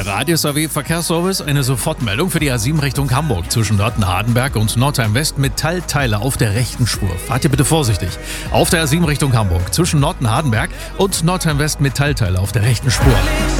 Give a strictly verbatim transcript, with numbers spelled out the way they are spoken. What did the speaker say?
Der Radius A W Verkehrsservice, eine Sofortmeldung für die A sieben Richtung Hamburg zwischen Nörten-Hardenberg und Nordheim-West. Metallteile auf der rechten Spur. Fahrt ihr bitte vorsichtig. Auf der A sieben Richtung Hamburg zwischen Nörten-Hardenberg und Nordheim-West Metallteile auf der rechten Spur.